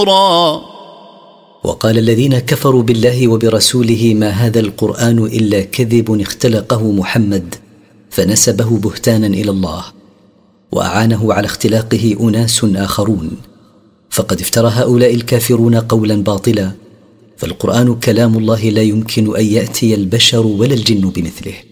وقال الذين كفروا بالله وبرسوله ما هذا القرآن إلا كذب اختلقه محمد، فنسبه بهتانا إلى الله، وأعانه على اختلاقه أناس آخرون، فقد افترى هؤلاء الكافرون قولا باطلا، فالقرآن كلام الله لا يمكن أن يأتي البشر ولا الجن بمثله.